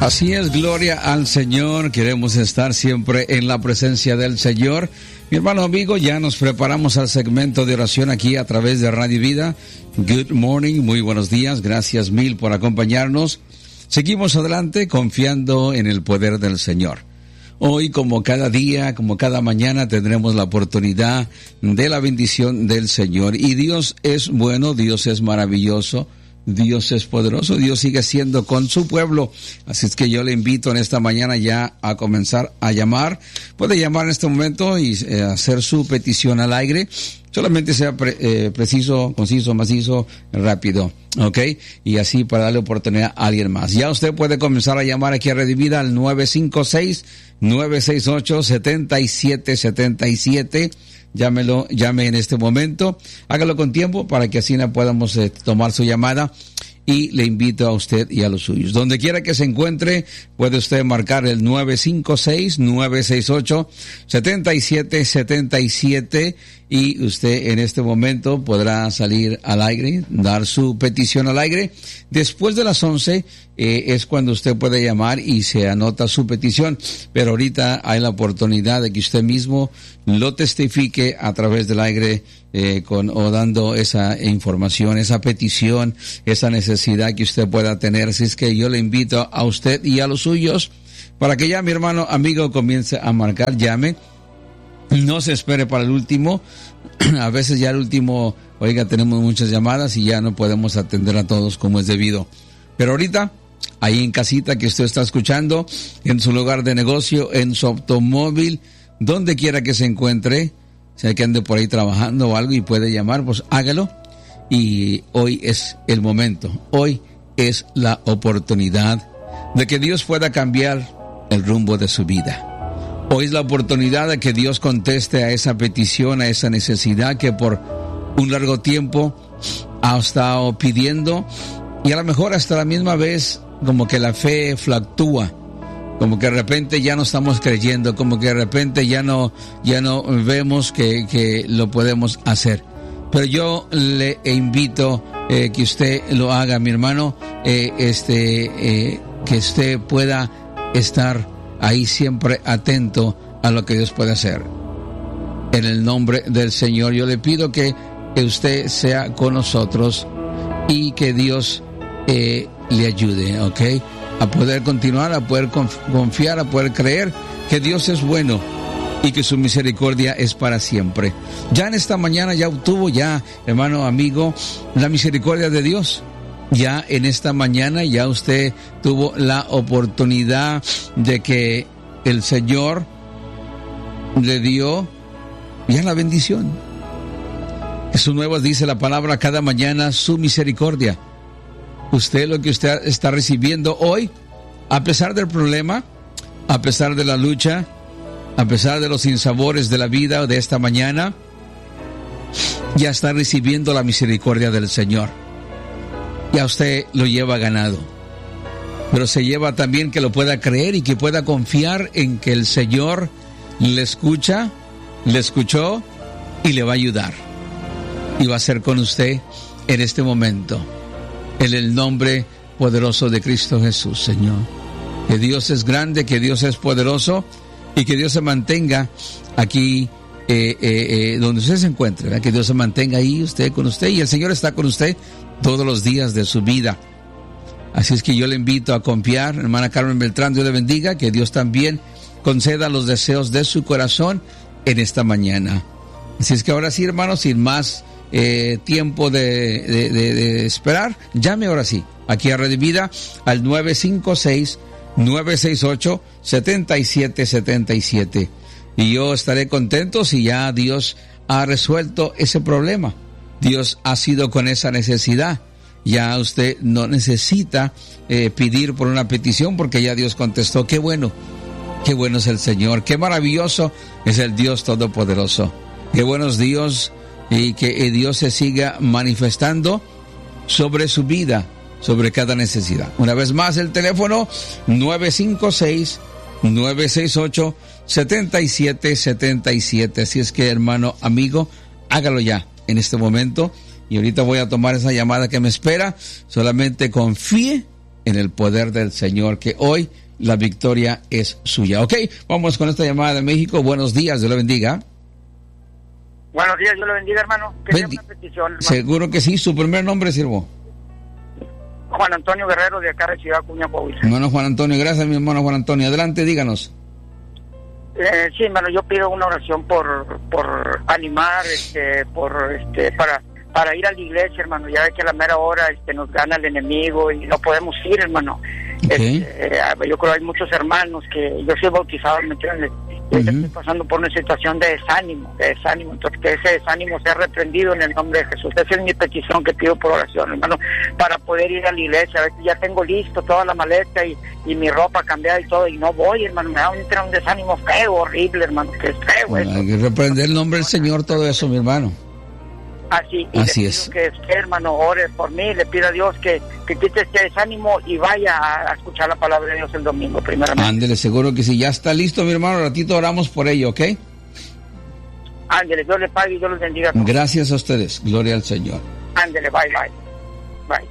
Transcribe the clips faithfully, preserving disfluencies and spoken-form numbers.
Así es, gloria al Señor. Queremos estar siempre en la presencia del Señor. Mi hermano amigo, ya nos preparamos al segmento de oración aquí a través de Radio Vida. Good morning, muy buenos días. Gracias mil por acompañarnos. Seguimos adelante confiando en el poder del Señor. Hoy, como cada día, como cada mañana, tendremos la oportunidad de la bendición del Señor. Y Dios es bueno, Dios es maravilloso. Dios es poderoso, Dios sigue siendo con su pueblo. Así es que yo le invito en esta mañana ya a comenzar a llamar. Puede llamar en este momento y eh, hacer su petición al aire. Solamente sea pre, eh, preciso, conciso, macizo, rápido, ¿ok? Y así para darle oportunidad a alguien más. Ya usted puede comenzar a llamar aquí a Redivida al nueve cinco seis, nueve seis ocho, siete siete siete siete. Llámelo, llame en este momento, hágalo con tiempo para que así no podamos eh, tomar su llamada, y le invito a usted y a los suyos. Donde quiera que se encuentre, puede usted marcar el nueve cinco seis, nueve seis ocho, siete siete siete siete y usted en este momento podrá salir al aire, dar su petición al aire. Después de las once eh, es cuando usted puede llamar y se anota su petición, pero ahorita hay la oportunidad de que usted mismo lo testifique a través del aire, eh, con o dando esa información, esa petición, esa necesidad que usted pueda tener. Así es que yo le invito a usted y a los suyos para que ya, mi hermano amigo, comience a marcar, llame. No se espere para el último. A veces ya el último, oiga, tenemos muchas llamadas y ya no podemos atender a todos como es debido. Pero ahorita, ahí en casita que usted está escuchando, en su lugar de negocio, en su automóvil, donde quiera que se encuentre, sea que ande por ahí trabajando o algo y puede llamar, pues hágalo. Y hoy es el momento, hoy es la oportunidad de que Dios pueda cambiar el rumbo de su vida. Hoy es la oportunidad de que Dios conteste a esa petición, a esa necesidad que por un largo tiempo ha estado pidiendo, y a lo mejor hasta la misma vez como que la fe fluctúa, como que de repente ya no estamos creyendo, como que de repente ya no, ya no vemos que, que lo podemos hacer. Pero yo le invito eh, que usted lo haga, mi hermano, eh, este, eh, que usted pueda estar ahí siempre atento a lo que Dios puede hacer. En el nombre del Señor, yo le pido que, que usted sea con nosotros y que Dios eh, le ayude, ¿ok? A poder continuar, a poder confiar, a poder creer que Dios es bueno y que su misericordia es para siempre. Ya en esta mañana ya obtuvo, ya, hermano, amigo, la misericordia de Dios. Ya en esta mañana ya usted tuvo la oportunidad de que el Señor le dio ya la bendición. Jesús nuevo dice la palabra cada mañana, su misericordia. Usted lo que usted está recibiendo hoy, a pesar del problema, a pesar de la lucha, a pesar de los sinsabores de la vida de esta mañana, ya está recibiendo la misericordia del Señor. Ya usted lo lleva ganado, pero se lleva también que lo pueda creer y que pueda confiar en que el Señor le escucha, le escuchó y le va a ayudar. Y va a ser con usted en este momento, en el nombre poderoso de Cristo Jesús, Señor. Que Dios es grande, que Dios es poderoso y que Dios se mantenga aquí eh, eh, eh, donde usted se encuentre, ¿verdad? Que Dios se mantenga ahí, usted con usted, y el Señor está con usted todos los días de su vida. Así es que yo le invito a confiar, hermana Carmen Beltrán, Dios le bendiga, que Dios también conceda los deseos de su corazón en esta mañana. Así es que ahora sí, hermanos, sin más eh, tiempo de, de, de, de esperar, llame ahora sí, aquí a Radio Vida, al nueve cinco seis, nueve seis ocho, siete siete siete siete. Y yo estaré contento si ya Dios ha resuelto ese problema. Dios ha sido con esa necesidad. Ya usted no necesita eh, pedir por una petición porque ya Dios contestó. Qué bueno, qué bueno es el Señor, qué maravilloso es el Dios Todopoderoso. Qué bueno es Dios, y que eh, Dios se siga manifestando sobre su vida, sobre cada necesidad. Una vez más el teléfono nueve cinco seis, nueve seis ocho, siete siete siete siete. Así es que, hermano, amigo, hágalo ya en este momento, y ahorita voy a tomar esa llamada que me espera. Solamente confíe en el poder del Señor, que hoy la victoria es suya. Ok, vamos con esta llamada de México. Buenos días, Dios le bendiga. Buenos días, Dios le bendiga, hermano. Quería Bendi- una petición, hermano. Seguro que sí. Su primer nombre, siervo. Juan Antonio Guerrero, de acá de Ciudad Acuña, Coahuila. Hermano Juan Antonio, gracias, mi hermano Juan Antonio. Adelante, díganos. Eh, sí, hermano, yo pido una oración por por animar, este, por este, para para ir a la iglesia, hermano. Ya ve que a la mera hora este nos gana el enemigo y no podemos ir, hermano. Okay. Este, eh, yo creo que hay muchos hermanos que yo soy bautizado, ¿me entiendes? Uh-huh. Estoy pasando por una situación de desánimo, de desánimo. Entonces, que ese desánimo sea reprendido en el nombre de Jesús. Esa es mi petición que pido por oración, hermano, para poder ir a la iglesia. A veces ya tengo listo toda la maleta y, y mi ropa cambiada y todo, y no voy, hermano. Me da un, un desánimo feo, horrible, hermano, que es feo. Bueno, hay que reprender el nombre del Señor, todo eso, mi hermano. Así, y Así le pido es. que usted, hermano, ore por mí, le pido a Dios que, que quite este desánimo y vaya a, a escuchar la palabra de Dios el domingo, primeramente. Ándele, seguro que sí. Ya está listo, mi hermano. Ratito oramos por ello, ¿ok? Ándele, Dios le pague y Dios los bendiga. Gracias a ustedes. Gloria al Señor. Ándele, bye, bye. Bye.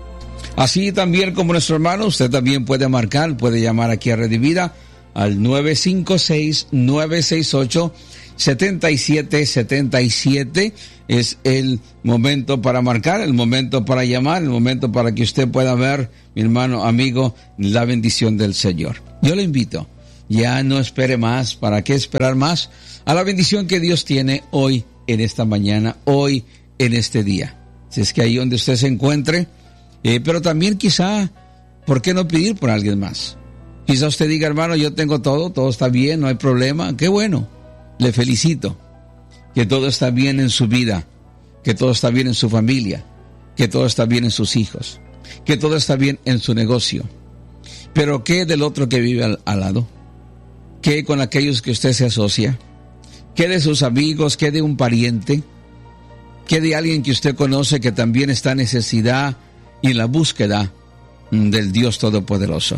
Así también como nuestro hermano, usted también puede marcar, puede llamar aquí a Red de Vida al nueve cinco seis, nueve seis ocho, siete siete siete siete. Es el momento para marcar, el momento para llamar, el momento para que usted pueda ver, mi hermano, amigo, la bendición del Señor. Yo le invito, ya no espere más. ¿Para qué esperar más? A la bendición que Dios tiene hoy, en esta mañana, hoy, en este día. Si es que ahí donde usted se encuentre, eh, pero también quizá, ¿por qué no pedir por alguien más? Quizá usted diga, hermano, yo tengo todo, todo está bien, no hay problema. Qué bueno, le felicito. Que todo está bien en su vida, que todo está bien en su familia, que todo está bien en sus hijos, que todo está bien en su negocio. Pero ¿qué del otro que vive al, al lado? ¿Qué con aquellos que usted se asocia? ¿Qué de sus amigos? ¿Qué de un pariente? ¿Qué de alguien que usted conoce que también está en necesidad y en la búsqueda del Dios Todopoderoso?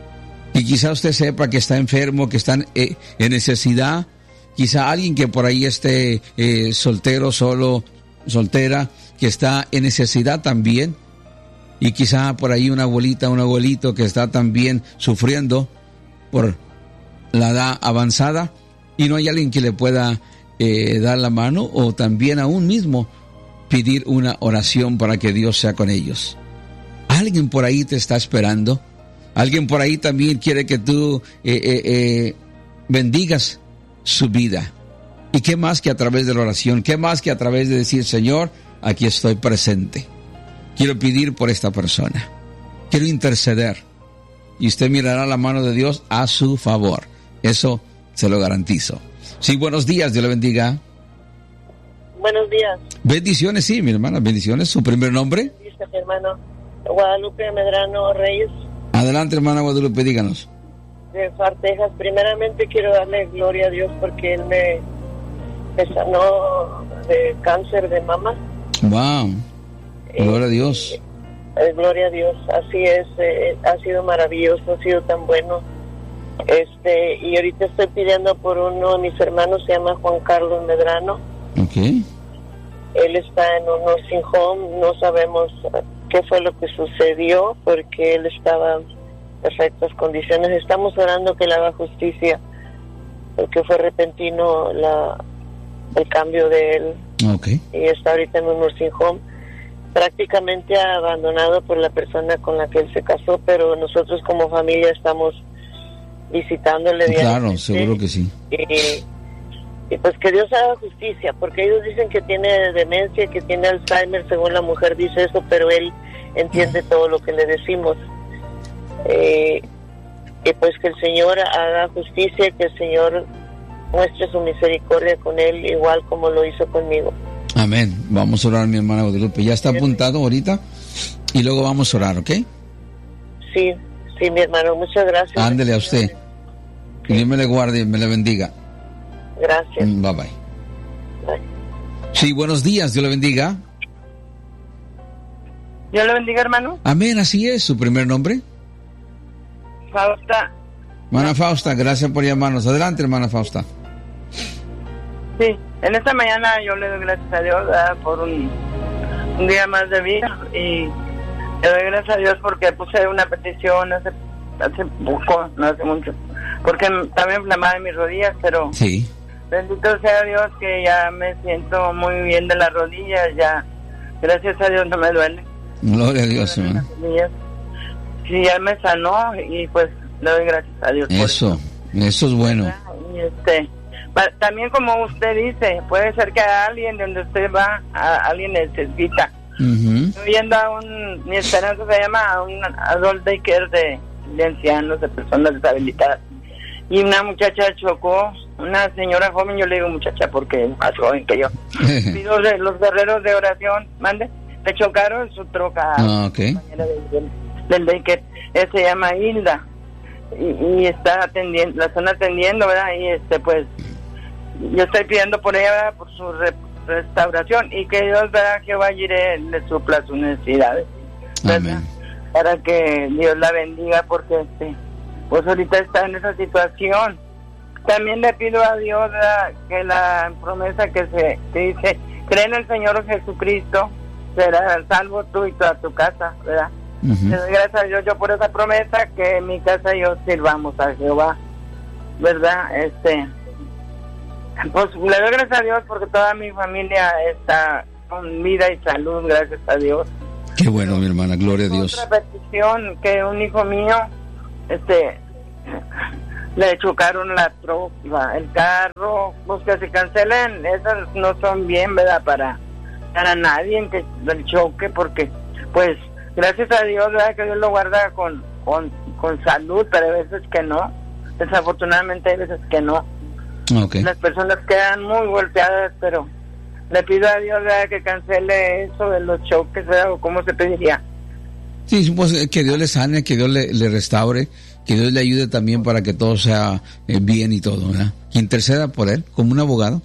Y quizá usted sepa que está enfermo, que está en, eh, en necesidad. Quizá alguien que por ahí esté eh, soltero, solo, soltera, que está en necesidad también. Y quizá por ahí una abuelita, un abuelito que está también sufriendo por la edad avanzada y no hay alguien que le pueda eh, dar la mano o también aún mismo pedir una oración para que Dios sea con ellos. Alguien por ahí te está esperando. Alguien por ahí también quiere que tú eh, eh, eh, bendigas su vida. ¿Y qué más que a través de la oración? ¿Qué más que a través de decir, Señor, aquí estoy presente? Quiero pedir por esta persona. Quiero interceder. Y usted mirará la mano de Dios a su favor. Eso se lo garantizo. Sí, buenos días, Dios le bendiga. Buenos días. Bendiciones, sí, mi hermana, bendiciones. ¿Su primer nombre? Dice mi hermano Guadalupe Medrano Reyes. Adelante, hermana Guadalupe, díganos. De Far, Texas. Primeramente quiero darle gloria a Dios porque Él me, me sanó de cáncer de mama. Wow, gloria a Dios. Eh, gloria a Dios, así es, eh, ha sido maravilloso, ha sido tan bueno. Este, y ahorita estoy pidiendo por uno de mis hermanos, se llama Juan Carlos Medrano. Okay. Él está en un nursing home, no sabemos qué fue lo que sucedió porque él estaba en perfectas condiciones. Estamos orando que le haga justicia porque fue repentino la, el cambio de él. Okay. Y está ahorita en un nursing home, prácticamente abandonado por la persona con la que él se casó, pero nosotros como familia estamos visitándole diariamente. Claro, seguro que sí. Y, y pues que Dios haga justicia, porque ellos dicen que tiene demencia, que tiene Alzheimer, según la mujer dice eso, pero él entiende todo lo que le decimos. Eh, y pues que el Señor haga justicia, que el Señor muestre su misericordia con él, igual como lo hizo conmigo. Amén. Vamos a orar, mi hermana Guadalupe. Ya está apuntado ahorita y luego vamos a orar, ¿ok? Sí, sí, mi hermano, muchas gracias. Ándele a usted. Que Dios me le guarde y me le bendiga. Gracias. Bye, bye. Bye. Sí, buenos días, Dios le bendiga. Dios le bendiga, hermano. Amén, así es. ¿Su primer nombre? Fausta. Hermana Fausta, gracias por llamarnos. Adelante, hermana Fausta. Sí, en esta mañana yo le doy gracias a Dios, ¿verdad?, por un, un día más de vida y Le doy gracias a Dios porque puse una petición hace, hace poco, no hace mucho, porque estaba inflamada en mis rodillas, pero sí. Bendito sea Dios que ya me siento muy bien de las rodillas, ya, gracias a Dios no me duele. Gloria a Dios, hermano. Sí, ya me sanó y pues le doy gracias a Dios. Eso, por eso. Eso es bueno. Y este, también como usted dice, puede ser que a alguien donde usted va, a alguien necesita. Uh-huh. Estoy yendo a un, mi esperanza se llama a un adult daycare de, de ancianos, de personas deshabilitadas. Y una muchacha chocó, una señora joven, yo le digo muchacha porque es más joven que yo. Pido de los guerreros de oración, mande, le chocaron su troca. Ah, okay. Del, del daycare, él se llama Hilda. Y, y está atendiendo, la están atendiendo, ¿verdad? Y este, pues, yo estoy pidiendo por ella, ¿verdad? Por su re, restauración y que Dios, ¿verdad? Que vaya y le supla sus necesidades, ¿verdad? Amén. Para que Dios la bendiga porque este, pues ahorita está en esa situación. También le pido a Dios, ¿verdad? Que la promesa que se que dice, cree en el Señor Jesucristo, serás salvo tú y toda tu casa, ¿verdad? Uh-huh. Le doy gracias a Dios yo por esa promesa, que en mi casa yo sirvamos a Jehová, ¿verdad? Este, pues le doy gracias a Dios porque toda mi familia está con vida y salud, gracias a Dios. Qué bueno, mi hermana, gloria a Dios. Otra petición, que un hijo mío, este, le chocaron la troca, el carro, pues que se cancelen, esas no son bien, ¿verdad? Para, para nadie que el choque, porque, pues, gracias a Dios, ¿verdad? Que Dios lo guarda con, con, con salud, pero hay veces que no. Desafortunadamente hay veces que no. Okay. Las personas quedan muy golpeadas, pero le pido a Dios, ¿verdad? Que cancele eso de los choques, ¿verdad? ¿O cómo se pediría? Sí, pues que Dios le sane, que Dios le, le restaure, que Dios le ayude también para que todo sea eh, bien y todo, ¿verdad? Que interceda por él, como un abogado.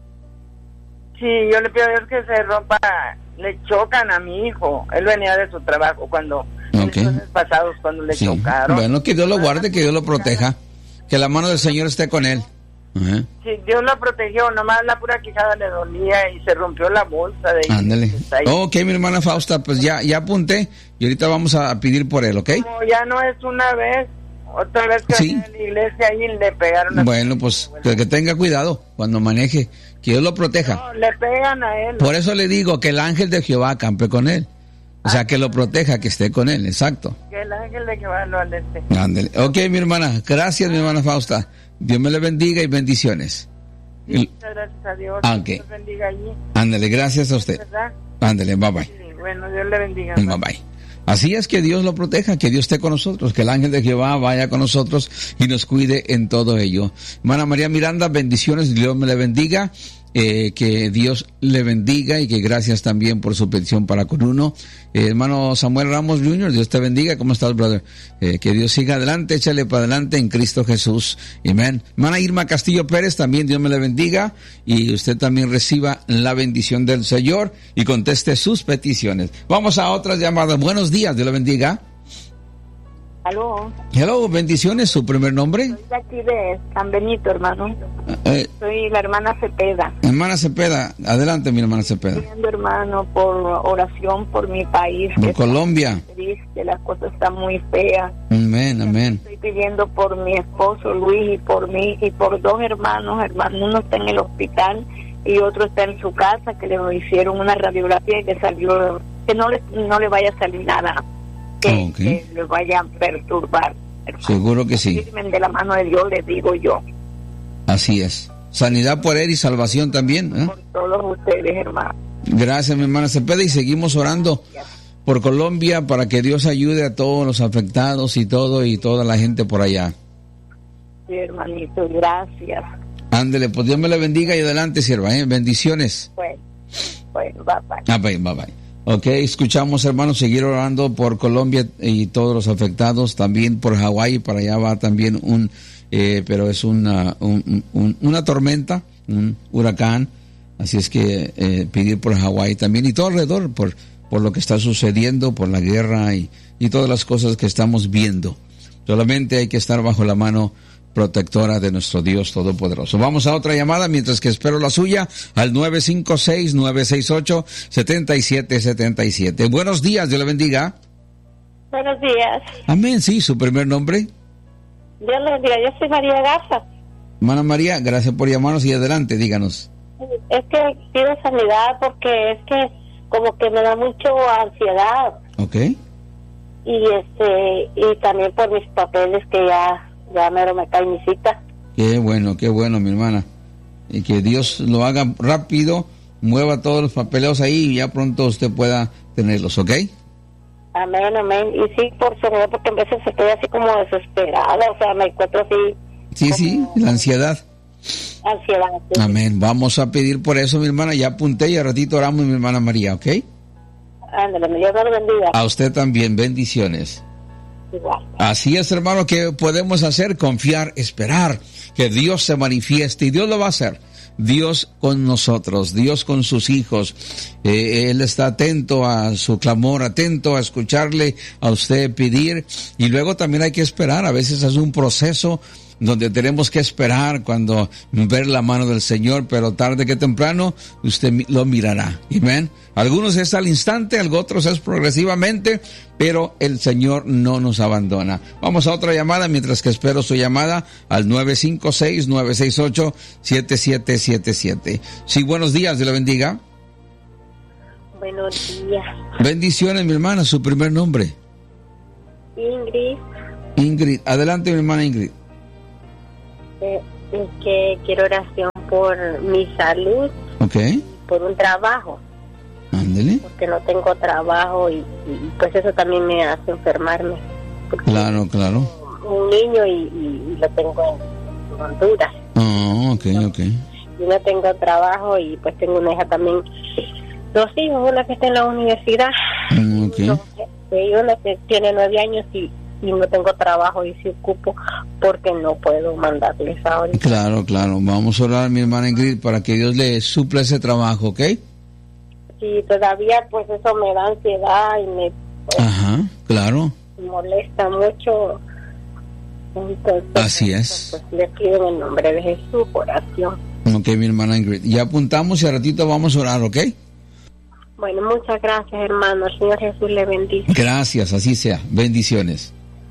Sí, yo le pido a Dios que se rompa. Le chocan a mi hijo, él venía de su trabajo cuando okay. en los pasados cuando le sí. chocaron. Bueno, que Dios lo guarde, que Dios lo proteja, que la mano del Señor esté con él. Uh-huh. Sí, Dios lo protegió, nomás la pura quijada le dolía y se rompió la bolsa de ándale. Ok, mi hermana Fausta, pues ya ya apunté y ahorita vamos a pedir por él, ¿ok? Como ya no es una vez, otra vez que sí. en la iglesia ahí le pegaron. Bueno, pues que, que tenga cuidado cuando maneje, que Dios lo proteja. No, le pegan a él. Por eso le digo que el ángel de Jehová acampe con él. O sea, que lo proteja, que esté con él, exacto. Que el ángel de Jehová lo alerte. Ándale. Ok, mi hermana, gracias, mi hermana Fausta. Dios me le bendiga y bendiciones. Sí, muchas gracias a Dios. Okay. Dios bendiga allí. Ándale, gracias a usted. ¿Verdad? Ándale, bye bye. Sí, bueno, Dios le bendiga. Bye bye. bye. Así es, que Dios lo proteja, que Dios esté con nosotros, que el ángel de Jehová vaya con nosotros y nos cuide en todo ello. Hermana María Miranda, bendiciones, Dios me le bendiga. Eh, que Dios le bendiga y que gracias también por su petición para con uno. Eh, hermano Samuel Ramos junior, Dios te bendiga. ¿Cómo estás, brother? Eh, que Dios siga adelante, échale para adelante en Cristo Jesús. Amén. Hermana Irma Castillo Pérez, también Dios me le bendiga y usted también reciba la bendición del Señor y conteste sus peticiones. Vamos a otras llamadas. Buenos días, Dios le bendiga. Aló. Hello, bendiciones, ¿su primer nombre? Soy de aquí de San Benito, hermano. Eh, Soy la hermana Cepeda. Hermana Cepeda, adelante mi hermana Cepeda. Pidiendo, hermano, por oración por mi país. Por Colombia. Está triste, la cosa está muy fea. Amén, amén. Estoy pidiendo por mi esposo Luis y por mí y por dos hermanos, hermano. Uno está en el hospital y otro está en su casa, que le hicieron una radiografía y le salió, que no le, no le vaya a salir nada. Que, okay. que les vaya a perturbar, hermano. Seguro que sí. De la mano de Dios, les digo yo. Así es. Sanidad por él y salvación también, ¿eh? Por todos ustedes, hermano. Gracias, mi hermana Cepeda, y seguimos orando por Colombia para que Dios ayude a todos los afectados y todo y toda la gente por allá. Sí, hermanito, gracias. Ándele, pues Dios me le bendiga y adelante, sierva, ¿eh? Bendiciones. Bueno, bueno, bye bye. Ah, bye, bye, bye. Ok, escuchamos, hermanos, seguir orando por Colombia y todos los afectados, también por Hawái, para allá va también un, eh, pero es una, un, un, una tormenta, un huracán, así es que eh, pedir por Hawái también y todo alrededor, por, por lo que está sucediendo, por la guerra y, y todas las cosas que estamos viendo. Solamente hay que estar bajo la mano protectora de nuestro Dios Todopoderoso. Vamos a otra llamada mientras que espero la suya al nueve cinco seis, nueve seis ocho, siete siete siete siete. Buenos días, Dios le bendiga. Buenos días. Amén, sí, su primer nombre. Dios les bendiga, yo soy María Garza. Hermana María, gracias por llamarnos y adelante, díganos. Es que pido sanidad porque es que como que me da mucho ansiedad. Ok. Y este y también por mis papeles que ya, ya mero me cae mi cita. Qué bueno, qué bueno, mi hermana. Y que Dios lo haga rápido, mueva todos los papeleos ahí y ya pronto usted pueda tenerlos, ¿ok? Amén, amén. Y sí, por sanidad, porque a veces estoy así como desesperada, o sea, me encuentro así. Sí, sí, la ansiedad. Ansiedad. Sí. Amén. Vamos a pedir por eso, mi hermana. Ya apunté y a ratito oramos, mi hermana María, ¿ok? Ándale, Dios me lo bendiga. A usted también, bendiciones. Igual. Así es, hermano, que podemos hacer, confiar, esperar que Dios se manifieste y Dios lo va a hacer. Dios con nosotros, Dios con sus hijos. Eh, él está atento a su clamor, atento a escucharle a usted pedir. Y luego también hay que esperar. A veces es un proceso donde tenemos que esperar cuando ver la mano del Señor, pero tarde que temprano usted lo mirará. Amén. Algunos es al instante, otros es progresivamente, pero el Señor no nos abandona. Vamos a otra llamada mientras que espero su llamada al nueve cinco seis, nueve seis ocho, siete siete siete siete. Sí, buenos días, Dios la bendiga. Buenos días. Bendiciones, mi hermana, su primer nombre. Ingrid. Ingrid, adelante, mi hermana Ingrid. Eh, es que quiero oración por mi salud, Ok. por un trabajo, Ándele. porque no tengo trabajo y, y pues eso también me hace enfermarme. Porque Claro, claro. un niño y, y, y lo tengo en Honduras. Oh, ok, ok. Yo no tengo trabajo y pues tengo una hija también, dos hijos, una que está en la universidad, Mm, ok. y una que tiene nueve años y y no tengo trabajo y si ocupo porque no puedo mandarles ahorita. Claro, claro. Vamos a orar, mi hermana Ingrid, para que Dios le supla ese trabajo, ¿ok? Sí, todavía pues eso me da ansiedad y me pues, Ajá, claro. molesta mucho. Entonces, Así es. Pues, le pido en el nombre de Jesús oración. Ok, mi hermana Ingrid. Ya apuntamos y a ratito vamos a orar, ¿ok? Bueno, muchas gracias, hermano. El Señor Jesús le bendiga. Gracias, así sea. Bendiciones.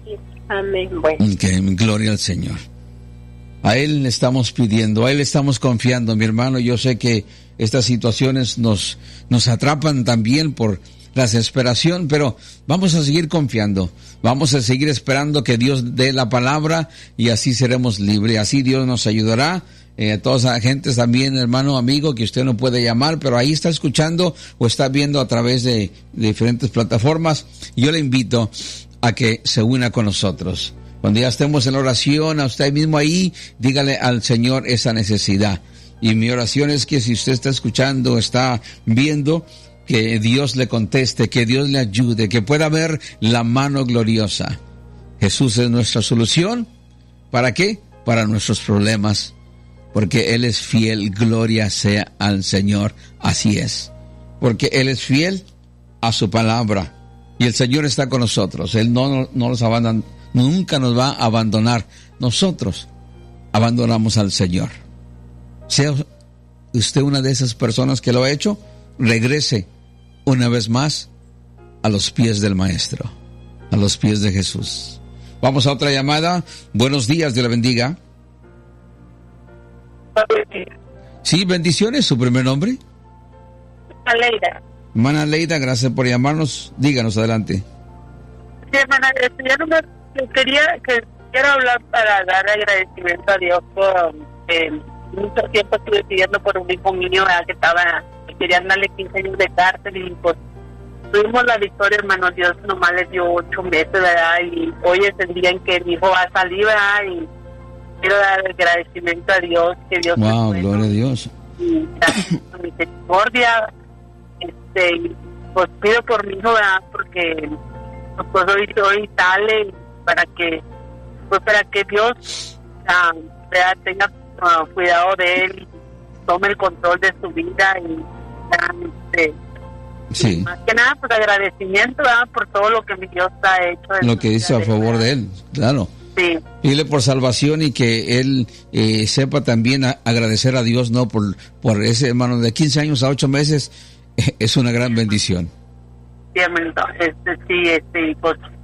Amén. Bueno. Ok, gloria al Señor. A Él le estamos pidiendo, a Él le estamos confiando, mi hermano. Yo sé que estas situaciones nos, nos atrapan también por la desesperación, pero vamos a seguir confiando. Vamos a seguir esperando que Dios dé la palabra y así seremos libres. Así Dios nos ayudará. Eh, a todas las gentes también, hermano, amigo, que usted no puede llamar, pero ahí está escuchando o está viendo a través de, de diferentes plataformas. Yo le invito a que se una con nosotros. Cuando ya estemos en la oración, a usted mismo ahí, dígale al Señor esa necesidad. Y mi oración es que si usted está escuchando, está viendo, que Dios le conteste, que Dios le ayude, que pueda ver la mano gloriosa. Jesús es nuestra solución. ¿Para qué? Para nuestros problemas. Porque Él es fiel, gloria sea al Señor. Así es. Porque Él es fiel a su palabra. Y el Señor está con nosotros. Él no, no, no nos abandona, nunca nos va a abandonar. Nosotros abandonamos al Señor. Sea usted una de esas personas que lo ha hecho, regrese una vez más a los pies del Maestro, a los pies de Jesús. Vamos a otra llamada. Buenos días, Dios la bendiga. Sí, bendiciones. ¿Su primer nombre? Leida. Hermana Leida, gracias por llamarnos. Díganos, adelante. Sí, hermana, yo no me quería, que quiero hablar para dar agradecimiento a Dios por eh, mucho tiempo estuve pidiendo por un hijo mío que estaba, que querían darle quince años de cárcel y pues tuvimos la victoria, hermano. Dios nomás le dio ocho meses, ¿verdad? Y hoy es el día en que mi hijo va a salir, ¿verdad? Y quiero dar agradecimiento a Dios, que Dios wow, es bueno, gloria a Dios. Y gracias por misericordia. Este, pues pido por mi hijo, ¿verdad? Porque pues hoy, hoy sale para que pues para que Dios uh, ¿verdad? tenga uh, cuidado de él, tome el control de su vida y uh, este, sí. más que nada pues agradecimiento, ¿verdad? Por todo lo que mi Dios ha hecho, lo que hizo a favor de él, claro. Sí. Dile por salvación y que él eh, sepa también a, agradecer a Dios, no por por ese hermano de quince años a ocho meses. Es una gran bendición. Sí, hermano, este, sí, este, pues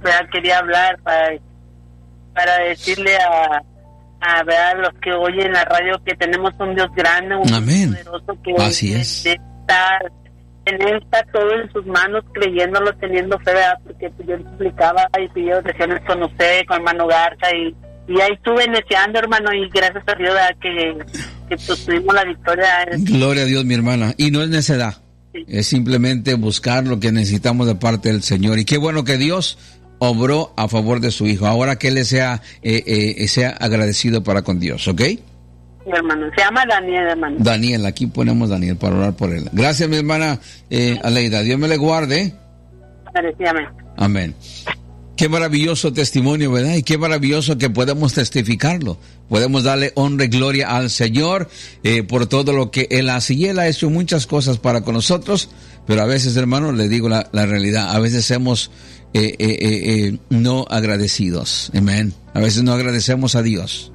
¿verdad? Quería hablar para, para decirle a, a, ¿verdad? los que oyen la radio que tenemos un Dios grande, un Amén. Dios poderoso, que Así es. Está, en él está todo en sus manos, creyéndolo, teniendo fe, ¿verdad? Porque pues, yo le explicaba y pidió oraciones con usted, con hermano Garza, y, y ahí estuve deseando, hermano, y gracias a Dios, ¿verdad? que, que pues, tuvimos la victoria. Gloria a Dios, mi hermana. Y no es necedad. Sí. Es simplemente buscar lo que necesitamos de parte del Señor. Y qué bueno que Dios obró a favor de su hijo. Ahora que él sea, eh, eh, sea agradecido para con Dios, ¿ok? Mi hermano, se llama Daniel, hermano. Daniel, aquí ponemos Daniel para orar por él. Gracias, mi hermana eh, Aleida. Dios me le guarde. Amén. Amén. Qué maravilloso testimonio, ¿verdad? Y qué maravilloso que podemos testificarlo. Podemos darle honra y gloria al Señor eh, por todo lo que Él hace. Y Él ha hecho muchas cosas para con nosotros, pero a veces, hermano, le digo la, la realidad, a veces somos eh, eh, eh, eh, no agradecidos. Amén. A veces no agradecemos a Dios.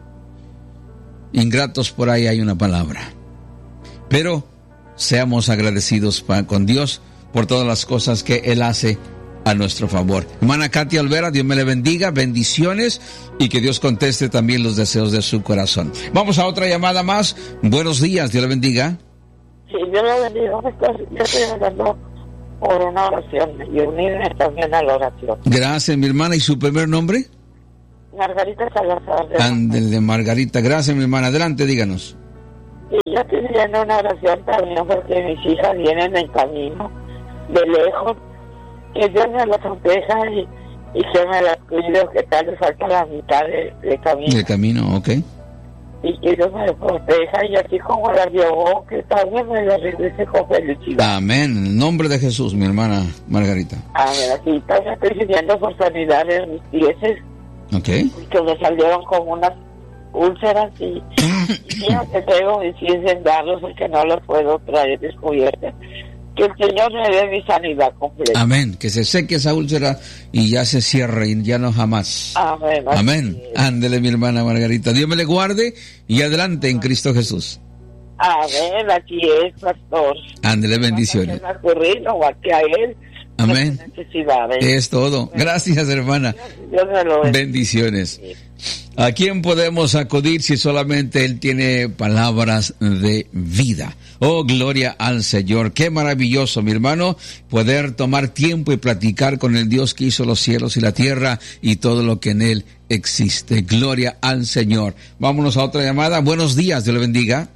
Ingratos, por ahí hay una palabra. Pero seamos agradecidos para, con Dios por todas las cosas que Él hace a nuestro favor. Hermana Katia Olvera, Dios me le bendiga, bendiciones y que Dios conteste también los deseos de su corazón. Vamos a otra llamada más. Buenos días, Dios le bendiga. Sí, Dios le bendiga. Yo estoy hablando por una oración y unirme también a la oración. Gracias, mi hermana. ¿Y su primer nombre? Margarita Salazar. Ándele, Margarita. Gracias, mi hermana. Adelante, díganos. Sí, yo estoy pidiendo una oración también porque mis hijas vienen en camino de lejos. Que Dios me las proteja y, y que me las cuide, que tal le falta la mitad de, de camino. De camino, ok. Y que Dios me las proteja y así como las llevó, que también me las regrese con felicidad. Amén. En el nombre de Jesús, mi hermana Margarita. Amén. Así también estoy pidiendo por sanidad en mis pies. Ok. Que me salieron como unas úlceras y, y ya que tengo mis pies vendados porque no los puedo traer descubiertos. Que el Señor me dé mi sanidad completa. Amén. Que se seque esa úlcera y ya se cierre y ya no jamás. Amén. Amén. Ándele, mi hermana Margarita. Dios me le guarde y adelante en Cristo Jesús. Amén. Aquí es, pastor. Ándele, bendiciones. A ocurrir, no, aquí a él. Amén. Es todo. Gracias, hermana. Dios me lo bendiga. Bendiciones. ¿A quién podemos acudir si solamente Él tiene palabras de vida? Oh, gloria al Señor. Qué maravilloso, mi hermano, poder tomar tiempo y platicar con el Dios que hizo los cielos y la tierra y todo lo que en Él existe. Gloria al Señor. Vámonos a otra llamada. Buenos días, Dios le bendiga.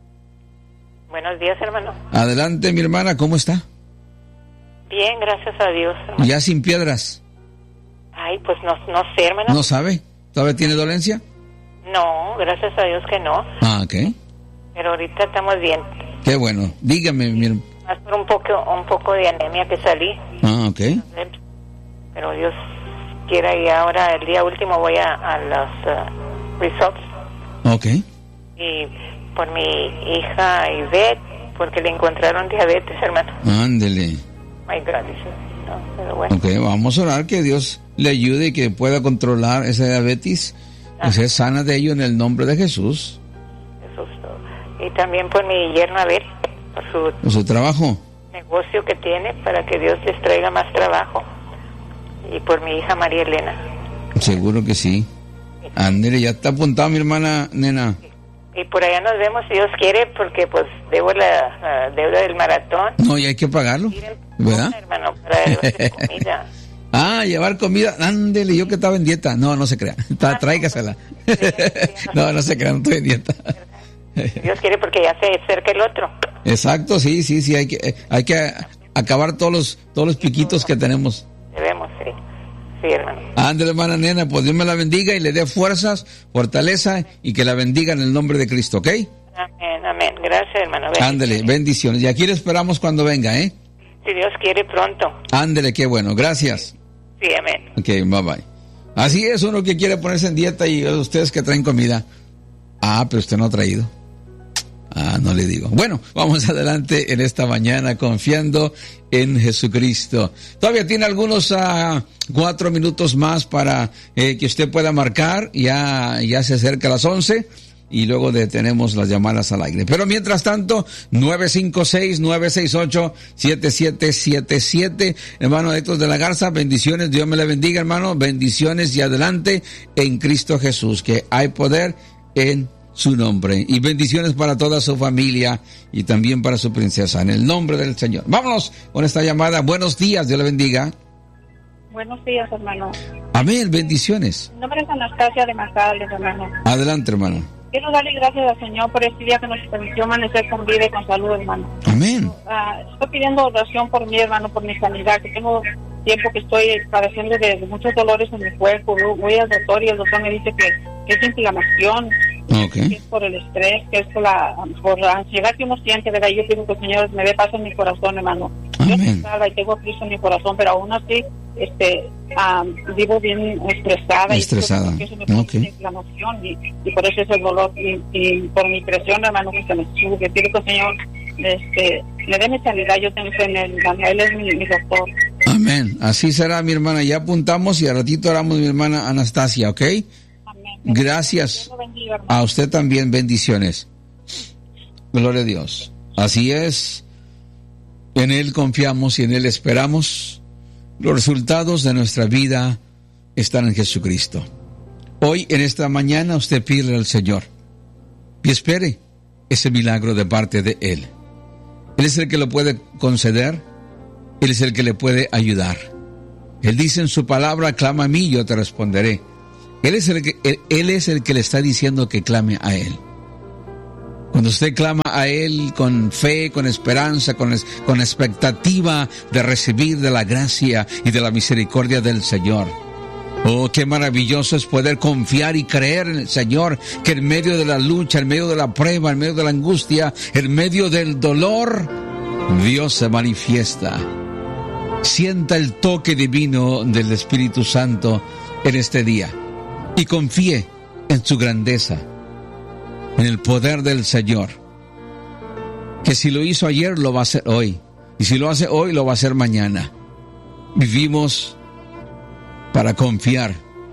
Buenos días, hermano. Adelante, mi hermana, ¿cómo está? Bien, gracias a Dios, hermano. ¿Ya sin piedras? Ay, pues no, no sé, hermano. ¿No sabe? ¿Todavía tiene dolencia? No, gracias a Dios que no. Ah, ok. Pero ahorita estamos bien. Qué bueno. Dígame, mi hermano. Más por un poco, un poco de anemia que salí. Ah, ok. Pero Dios quiera y ahora el día último voy a, a los uh, results. Ok. Y por mi hija Ivette, porque le encontraron diabetes, hermano. Ándele. Ay, gracias. No, pero bueno. Ok, vamos a orar que Dios le ayude y que pueda controlar esa diabetes, ah. que sea sana de ello en el nombre de Jesús. Jesús. Y también por mi yerno Abel, por su, por su trabajo. Negocio que tiene, para que Dios les traiga más trabajo. Y por mi hija María Elena. Seguro que sí. sí. Ándele, ya está apuntado mi hermana nena. Sí. Y por allá nos vemos si Dios quiere, porque pues debo la, la deuda del maratón. No, y hay que pagarlo, ¿verdad? Hermano, para llevar comida. Ah, llevar comida, ándele, yo que estaba en dieta. No, no se crea, Está, ah, tráigasela. Sí, sí, no, no se crea, no estoy en dieta. Dios quiere, porque ya se acerca el otro. Exacto, sí, sí, sí, hay que, hay que acabar todos los, todos los piquitos que tenemos. Debemos, sí. Sí, hermano. Ándale, hermana nena, pues Dios me la bendiga y le dé fuerzas, fortaleza y que la bendiga en el nombre de Cristo, ¿ok? Amén, amén. Gracias, hermano. Ándale, bendiciones. Y aquí le esperamos cuando venga, ¿eh? Si Dios quiere, pronto. Ándale, qué bueno. Gracias. Sí, amén. Ok, bye bye. Así es, uno que quiere ponerse en dieta y ustedes que traen comida. Ah, pero usted no ha traído. Ah, no le digo. Bueno, vamos adelante en esta mañana confiando en Jesucristo. Todavía tiene algunos uh, cuatro minutos más para eh, que usted pueda marcar. Ya, ya se acerca a las once. y luego detenemos las llamadas al aire. Pero mientras tanto, nueve cinco seis, nueve seis ocho, siete siete siete siete. Hermano Héctor de la Garza, bendiciones, Dios me le bendiga, hermano, bendiciones y adelante en Cristo Jesús, que hay poder en su nombre. Y bendiciones para toda su familia y también para su princesa, en el nombre del Señor. Vámonos con esta llamada. Buenos días, Dios le bendiga. Buenos días, hermano. Amén, bendiciones. Mi nombre es Anastasia de Macales, hermano. Adelante, hermano. Quiero darle gracias al Señor por este día que nos permitió amanecer con vida y con salud, hermano. Amén. Uh, estoy pidiendo oración por mí, hermano, por mi sanidad, que tengo tiempo que estoy padeciendo de, de muchos dolores en mi cuerpo. Voy al doctor y el doctor me dice que, que es inflamación, okay. que es por el estrés, que es por la, por la ansiedad que uno siente, ¿verdad? Yo pido que el Señor me dé paz en mi corazón, hermano. Amén. Yo estoy salva y tengo a Cristo en mi corazón, pero aún así este um, vivo bien estresada, estresada. y eso me produce okay. inflamación y, y por eso es el dolor y, y por mi presión, hermano, que se me sube. Pido que el Señor este, me dé mi sanidad. Yo tengo fe en él, él es mi, mi doctor. Amén, así será, mi hermana. Ya apuntamos y a ratito oramos, mi hermana Anastasia, ¿ok? Amén. Gracias. Bendiga, a usted también, bendiciones. Gloria a Dios. Así es, en Él confiamos y en Él esperamos. Los resultados de nuestra vida están en Jesucristo. Hoy, en esta mañana, usted pide al Señor y espere ese milagro de parte de Él. Él es el que lo puede conceder, Él es el que le puede ayudar. Él dice en su palabra, clama a mí y yo te responderé. Él es el que, él, él es el que le está diciendo que clame a Él. Cuando usted clama a Él con fe, con esperanza, con, con expectativa de recibir de la gracia y de la misericordia del Señor. Oh, qué maravilloso es poder confiar y creer en el Señor, que en medio de la lucha, en medio de la prueba, en medio de la angustia, en medio del dolor, Dios se manifiesta. Sienta el toque divino del Espíritu Santo en este día y confíe en su grandeza, en el poder del Señor, que si lo hizo ayer, lo va a hacer hoy, y si lo hace hoy, lo va a hacer mañana. Vivimos para confiar.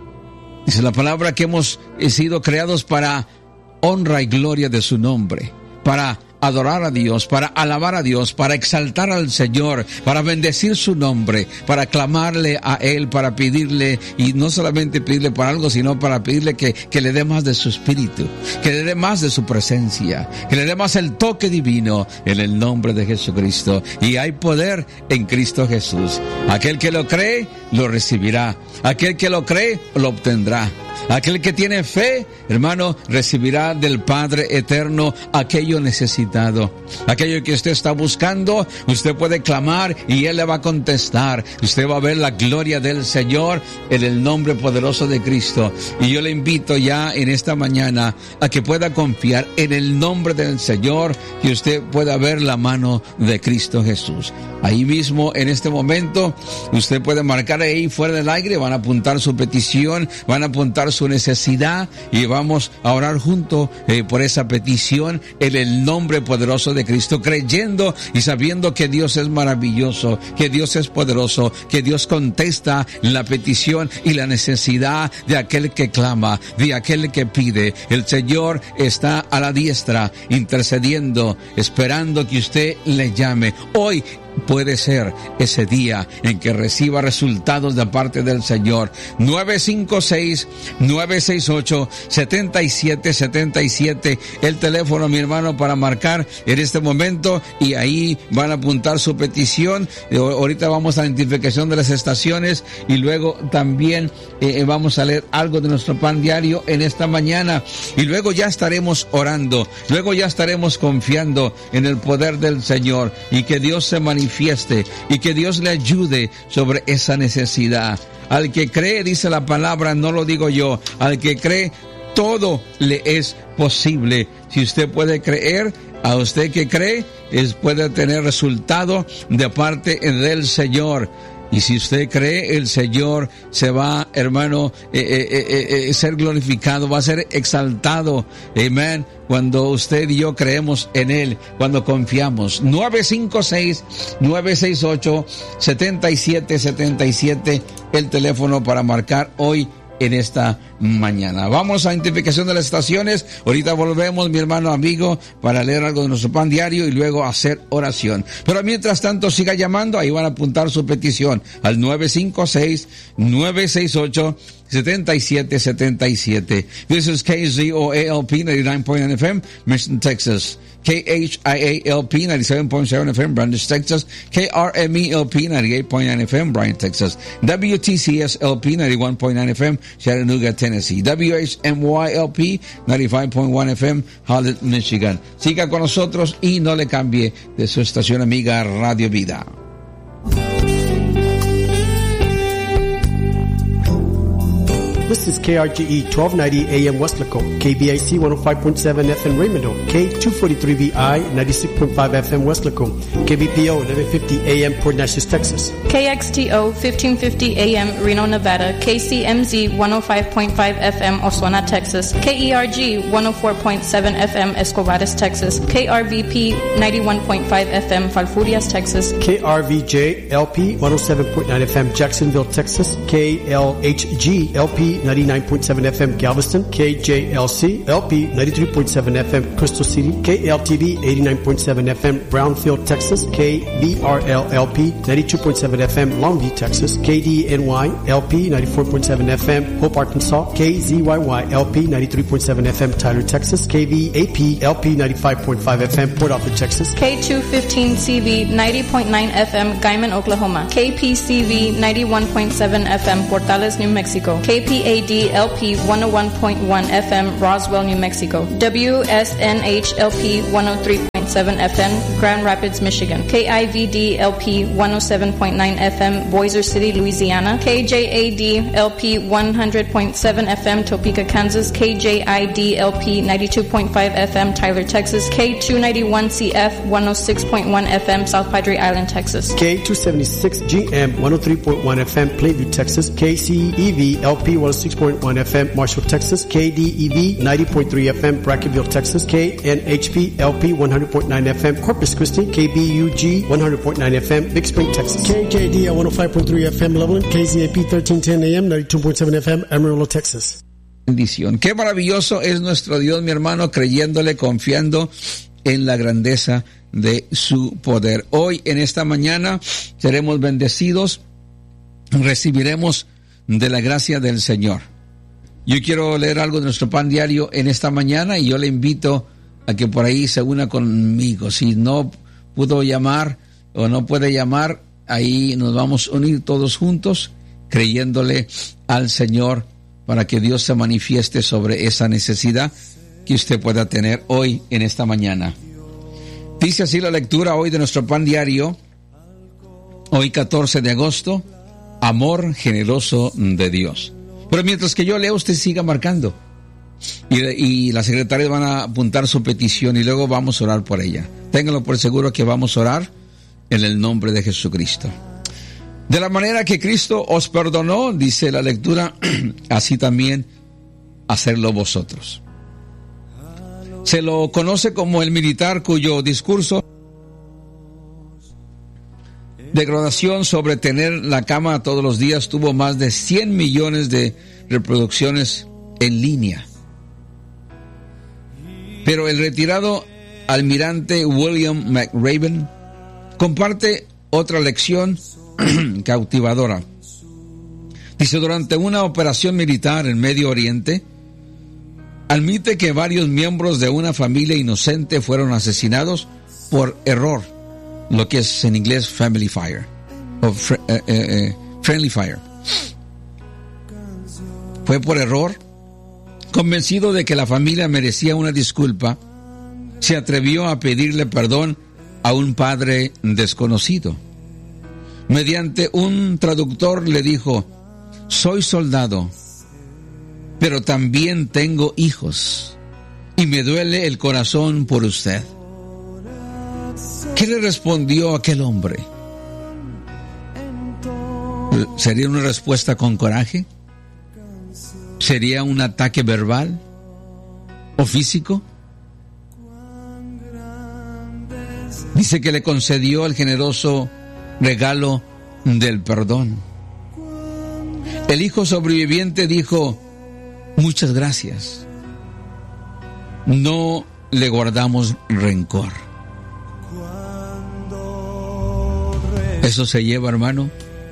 Dice la palabra que hemos sido creados para honra y gloria de su nombre, para adorar a Dios, para alabar a Dios, para exaltar al Señor, para bendecir su nombre, para clamarle a Él, para pedirle, y no solamente pedirle por algo, sino para pedirle que, que le dé más de su espíritu, que le dé más de su presencia, que le dé más el toque divino en el nombre de Jesucristo. Y hay poder en Cristo Jesús. Aquel que lo cree, lo recibirá. Aquel que lo cree, lo obtendrá. Aquel que tiene fe, hermano, recibirá del Padre eterno aquello necesitado. Aquello que usted está buscando, usted puede clamar y Él le va a contestar. Usted va a ver la gloria del Señor en el nombre poderoso de Cristo. Y yo le invito ya en esta mañana a que pueda confiar en el nombre del Señor, que usted pueda ver la mano de Cristo Jesús. Ahí mismo, en este momento, usted puede marcar ahí fuera del aire, van a apuntar su petición, van a apuntar su necesidad y vamos a orar junto eh, por esa petición en el nombre poderoso de Cristo, creyendo y sabiendo que Dios es maravilloso, que Dios es poderoso, que Dios contesta la petición y la necesidad de aquel que clama, de aquel que pide. El Señor está a la diestra intercediendo, esperando que usted le llame. Hoy puede ser ese día en que reciba resultados de parte del Señor. nueve cinco seis, nueve seis ocho, siete siete siete siete, el teléfono, mi hermano, para marcar en este momento, y ahí van a apuntar su petición. Ahorita vamos a la identificación de las estaciones y luego también eh, vamos a leer algo de nuestro pan diario en esta mañana, y luego ya estaremos orando, luego ya estaremos confiando en el poder del Señor y que Dios se manifieste y que Dios le ayude sobre esa necesidad. Al que cree, dice la palabra, no lo digo yo, al que cree, todo le es posible. Si usted puede creer, a usted que cree, es, puede tener resultado de parte del Señor. Y si usted cree, el Señor se va, hermano, eh, eh, eh, eh, ser glorificado, va a ser exaltado. Amén. Cuando usted y yo creemos en Él, cuando confiamos. nueve cinco seis, nueve seis ocho, siete siete siete siete, el teléfono para marcar hoy en esta mañana. Vamos a identificación de las estaciones. Ahorita volvemos, mi hermano amigo, para leer algo de nuestro pan diario y luego hacer oración. Pero mientras tanto, siga llamando. Ahí van a apuntar su petición al nueve cinco seis, nueve seis ocho, siete siete siete siete. This is K Z O A L P ninety-nine point nine F M, Mission, Texas. K H I A L P ninety-seven point seven F M, Brandeis, Texas. K R M E L P ninety-eight point nine F M, Bryan, Texas. W T C S L P ninety-one point nine F M, Chattanooga, Tennessee. W H M Y L P ninety-five point one F M, Holland, Michigan. Siga con nosotros y no le cambie de su estación amiga Radio Vida. This is K R G E twelve ninety A M Westlaco, K B A C one oh five point seven F M Raymond, K two forty-three V I ninety-six point five F M Westlaco, K B P O eleven fifty A M Port Neches, Texas. K X T O fifteen fifty A M Reno, Nevada, K C M Z one oh five point five F M Oswena, Texas, K E R G one oh four point seven F M Escobares, Texas, K R V P ninety-one point five F M Falfurrias, Texas, K R V J L P one oh seven point nine F M Jacksonville, Texas, K L H G L P ninety-nine point seven F M Galveston, K J L C L P ninety-three point seven F M Crystal City, K L T V eighty-nine point seven F M Brownfield, Texas, K B R L L P ninety-two point seven F M Longview, Texas, K D N Y L P ninety-four point seven F M Hope, Arkansas, K Z Y Y L P ninety-three point seven F M Tyler, Texas, K V A P L P ninety-five point five F M Port Arthur, Texas, K two fifteen C V ninety point nine F M Guyman, Oklahoma, K P C V ninety-one point seven F M Portales, New Mexico, K P A D L P one oh one point one F M Roswell, New Mexico, W S N H L P one oh three point seven F M Grand Rapids, Michigan, K I V D L P one oh seven point nine F M Bossier City, Louisiana, K J A D L P one hundred point seven F M Topeka, Kansas, K J I D L P ninety-two point five F M Tyler, Texas, K two ninety-one C F one oh six point one F M South Padre Island, Texas, K two seventy-six G M one oh three point one F M Plainview, Texas, K C E V L P one oh six point one F M Marshall, Texas, K D E V ninety point three F M Brackettville, Texas, K N H P L P one hundred point nine F M Corpus Christi, K B U G one hundred point nine F M Big Spring, Texas, K J D one oh five point three F M Loveland, K Z A P thirteen ten A M ninety-two point seven F M Amarillo, Texas. Bendición. Qué maravilloso es nuestro Dios, mi hermano, creyéndole, confiando en la grandeza de su poder. Hoy, en esta mañana, seremos bendecidos, recibiremos de la gracia del Señor. Yo quiero leer algo de nuestro pan diario en esta mañana y yo le invito a que por ahí se una conmigo. Si no pudo llamar o no puede llamar, ahí nos vamos a unir todos juntos, creyéndole al Señor para que Dios se manifieste sobre esa necesidad que usted pueda tener hoy en esta mañana. Dice así la lectura hoy de nuestro pan diario, hoy catorce de agosto, amor generoso de Dios. Pero mientras que yo leo, usted siga marcando. Y, y las secretarias van a apuntar su petición y luego vamos a orar por ella. Ténganlo por seguro que vamos a orar en el nombre de Jesucristo. De la manera que Cristo os perdonó, dice la lectura, así también hacerlo vosotros. Se lo conoce como el militar cuyo discurso de graduación sobre tener la cama todos los días tuvo más de cien millones de reproducciones en línea. Pero el retirado almirante William McRaven comparte otra lección cautivadora. Dice, durante una operación militar en Medio Oriente, admite que varios miembros de una familia inocente fueron asesinados por error, lo que es en inglés family fire, o fr- eh, eh, friendly fire. Fue por error. Convencido de que la familia merecía una disculpa, se atrevió a pedirle perdón a un padre desconocido. Mediante un traductor le dijo, soy soldado, pero también tengo hijos y me duele el corazón por usted. ¿Qué le respondió aquel hombre? ¿Sería una respuesta con coraje? ¿Sería un ataque verbal o físico? Dice que le concedió el generoso regalo del perdón. El hijo sobreviviente dijo: muchas gracias. No le guardamos rencor. Eso se lleva, hermano,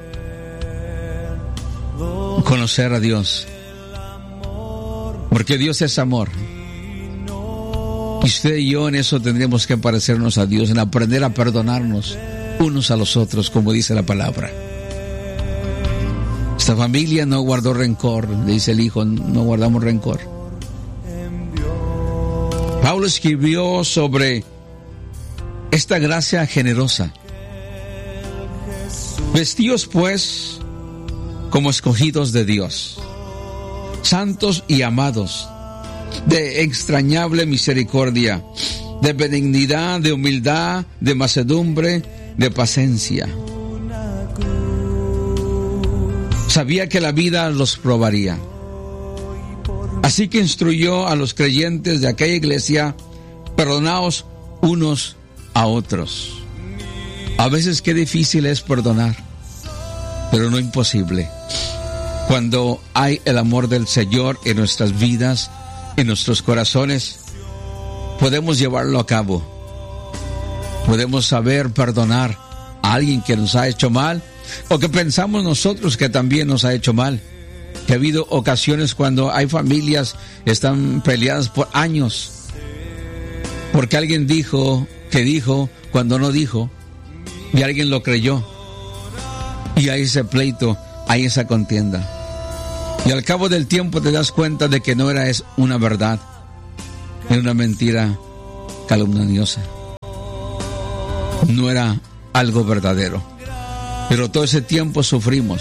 conocer a Dios, porque Dios es amor. Y usted y yo en eso tendríamos que parecernos a Dios, en aprender a perdonarnos unos a los otros, como dice la palabra. Esta familia no guardó rencor, dice el hijo, no guardamos rencor. Pablo escribió sobre esta gracia generosa. Vestíos pues como escogidos de Dios, santos y amados, de extrañable misericordia, de benignidad, de humildad, de mansedumbre, de paciencia. Sabía que la vida los probaría. Así que instruyó a los creyentes de aquella iglesia: perdonaos unos a otros. A veces qué difícil es perdonar, pero no imposible. Cuando hay el amor del Señor en nuestras vidas, en nuestros corazones, podemos llevarlo a cabo. Podemos saber perdonar a alguien que nos ha hecho mal, o que pensamos nosotros que también nos ha hecho mal. Que ha habido ocasiones cuando hay familias que están peleadas por años, porque alguien dijo que dijo cuando no dijo, y alguien lo creyó, y hay ese pleito, hay esa contienda, y al cabo del tiempo te das cuenta de que no era es una verdad, era una mentira calumniosa, no era algo verdadero, pero todo ese tiempo sufrimos.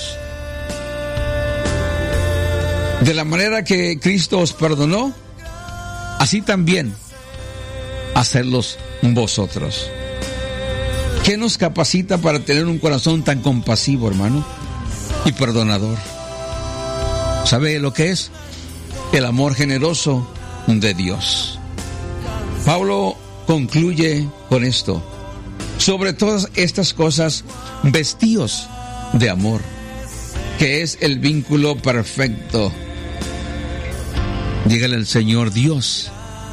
De la manera que Cristo os perdonó, así también hacerlos vosotros. ¿Qué nos capacita para tener un corazón tan compasivo, hermano, y perdonador? ¿Sabe lo que es? El amor generoso de Dios. Pablo concluye con esto: sobre todas estas cosas, vestíos de amor, que es el vínculo perfecto. Dígale al Señor: Dios,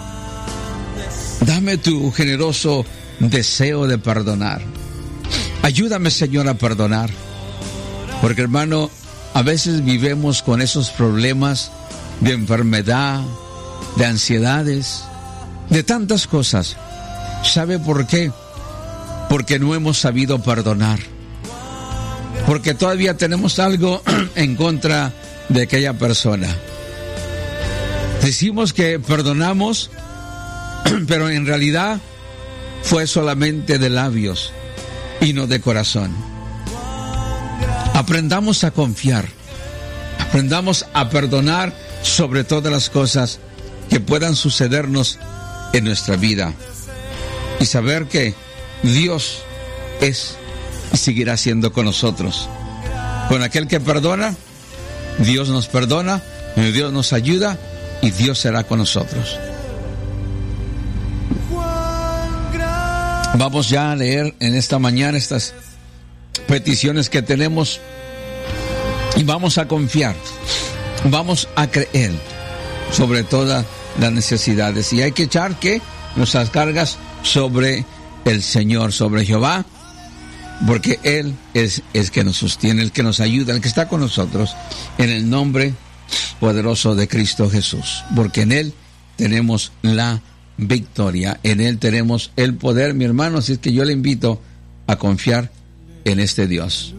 dame tu generoso deseo de perdonar. Ayúdame, Señor, a perdonar. Porque, hermano, a veces vivimos con esos problemas de enfermedad, de ansiedades, de tantas cosas. ¿Sabe por qué? Porque no hemos sabido perdonar. Porque todavía tenemos algo en contra de aquella persona. Decimos que perdonamos, pero en realidad fue solamente de labios y no de corazón. Aprendamos a confiar, aprendamos a perdonar sobre todas las cosas que puedan sucedernos en nuestra vida, y saber que Dios es y seguirá siendo con nosotros. Con aquel que perdona, Dios nos perdona, Dios nos ayuda y Dios será con nosotros. Vamos ya a leer en esta mañana estas peticiones que tenemos, y vamos a confiar, vamos a creer sobre todas las necesidades, y hay que echar que nuestras cargas sobre el Señor, sobre Jehová, porque Él es el que nos sostiene, el que nos ayuda, el que está con nosotros, en el nombre poderoso de Cristo Jesús, porque en Él tenemos la victoria, en Él tenemos el poder, mi hermano. Así es que yo le invito a confiar en este Dios.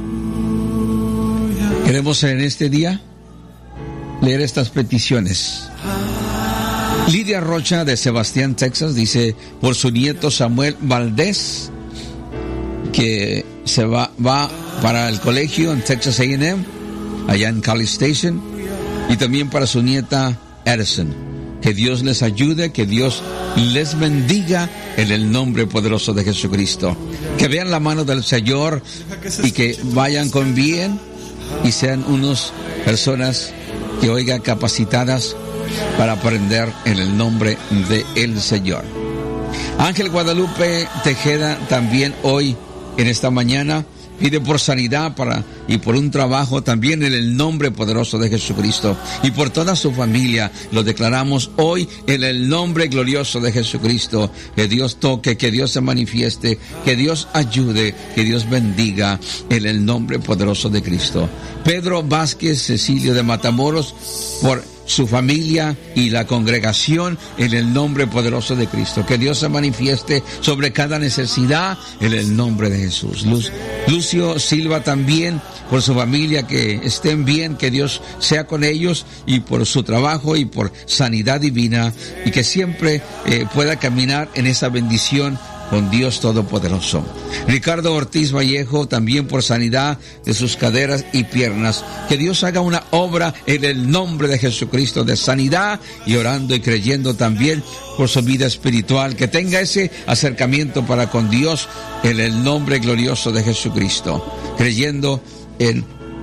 Queremos en este día leer estas peticiones. Lidia Rocha de Sebastián, Texas, dice por su nieto Samuel Valdés, que se va, va para el colegio en Texas A and M, allá en College Station, y también para su nieta Edison. Que Dios les ayude, que Dios les bendiga en el nombre poderoso de Jesucristo. Que vean la mano del Señor y que vayan con bien y sean unas personas que oigan capacitadas para aprender en el nombre del Señor. Ángel Guadalupe Tejeda también hoy en esta mañana pide por sanidad para y por un trabajo también en el nombre poderoso de Jesucristo. Y por toda su familia lo declaramos hoy en el nombre glorioso de Jesucristo. Que Dios toque, que Dios se manifieste, que Dios ayude, que Dios bendiga en el nombre poderoso de Cristo. Pedro Vázquez Cecilio de Matamoros, por su familia y la congregación en el nombre poderoso de Cristo. Que Dios se manifieste sobre cada necesidad en el nombre de Jesús. Luz, Lucio Silva también, por su familia, que estén bien, que Dios sea con ellos y por su trabajo y por sanidad divina, y que siempre eh, pueda caminar en esa bendición con Dios Todopoderoso. Ricardo Ortiz Vallejo, también por sanidad de sus caderas y piernas. Que Dios haga una obra en el nombre de Jesucristo de sanidad, y orando y creyendo también por su vida espiritual. Que tenga ese acercamiento para con Dios en el nombre glorioso de Jesucristo, creyendo en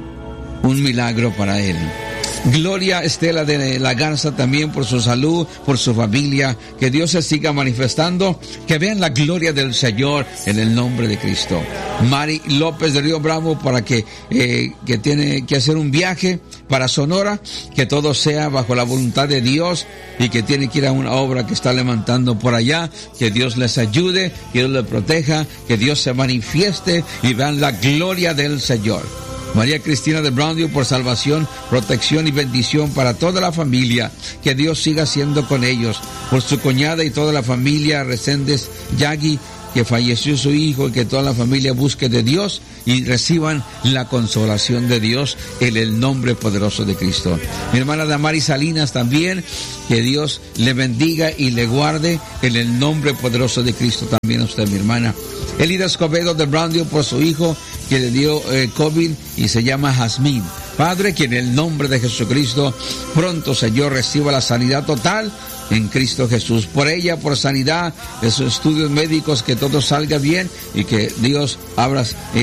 un milagro para él. Gloria Estela de la Garza también por su salud, por su familia. Que Dios se siga manifestando, que vean la gloria del Señor en el nombre de Cristo. Mari López de Río Bravo, para que eh, que tiene que hacer un viaje para Sonora, que todo sea bajo la voluntad de Dios, y que tiene que ir a una obra que está levantando por allá. Que Dios les ayude, que Dios les proteja, que Dios se manifieste y vean la gloria del Señor. María Cristina de Brownview, por salvación, protección y bendición para toda la familia. Que Dios siga siendo con ellos. Por su cuñada y toda la familia Reséndez Yagui, que falleció su hijo, y que toda la familia busque de Dios y reciban la consolación de Dios en el nombre poderoso de Cristo. Mi hermana Damari Salinas también, que Dios le bendiga y le guarde en el nombre poderoso de Cristo. También a usted, mi hermana. Elida Escobedo de Brownview, por su hijo que le dio eh, COVID y se llama Jazmín. Padre, que en el nombre de Jesucristo pronto, Señor, reciba la sanidad total en Cristo Jesús. Por ella, por sanidad de sus estudios médicos, que todo salga bien y que Dios abra, eh,